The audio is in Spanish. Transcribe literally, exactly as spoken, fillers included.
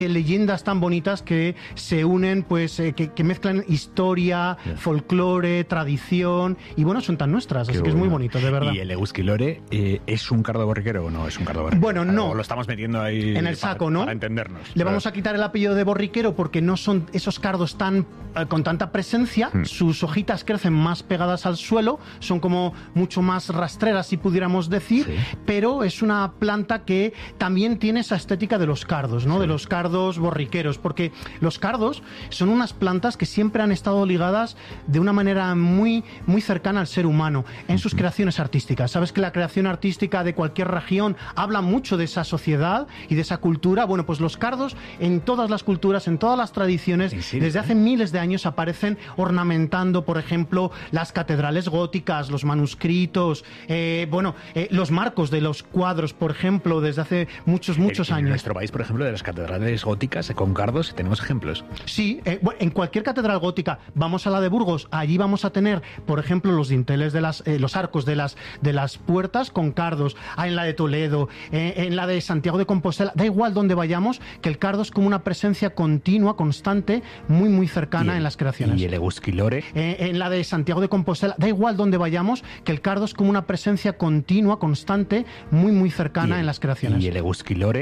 leyendas tan bonitas que se unen, pues eh, que, que mezclan historia, yeah. folclore, tradición, y bueno, son tan nuestras, Qué así bueno. que es muy bonito, de verdad. ¿Y el Eguskilore eh, es un cardo borriquero o no es un cardo borriquero? Bueno, no. O lo estamos metiendo ahí en el saco, para, ¿no? Para entendernos. Le vamos a quitar el apellido de borriquero porque no son esos cardos tan eh, con tanta presencia, hmm. sus hojitas crecen más pegadas al suelo, son como mucho más rastreras, si pudiéramos decir, sí. pero es una planta que también tiene esa estética de los cardos, ¿no? Sí. De los cardos borriqueros, porque los cardos son unas plantas que siempre han estado ligadas de una manera muy, muy cercana al ser humano en sus creaciones artísticas. Sabes que la creación artística de cualquier región habla mucho de esa sociedad y de esa cultura. Bueno, pues los cardos en todas las culturas, en todas las tradiciones, desde hace miles de años aparecen ornamentando, por ejemplo, las catedrales góticas, los manuscritos, eh, bueno, eh, los marcos de los cuadros, por ejemplo, desde hace muchos, muchos en, años. En nuestro país, por ejemplo, de las catedrales góticas con cardos, tenemos ejemplos. Sí, eh, en cualquier catedral gótica, vamos a la de Burgos, allí vamos a tener, por ejemplo, los dinteles de las, eh, los arcos de las, de las puertas con cardos, ah, en la de Toledo, eh, en la de Santiago de Compostela, da igual donde vayamos, que el cardo es como una presencia continua, constante, muy, muy cercana el, en las creaciones. ¿Y el Eguskilore? Eh, en la de Santiago de Compostela, da igual donde vayamos, que el cardo es como una presencia continua, constante, muy, muy cercana el, en las creaciones. ¿Y el Eguskilore?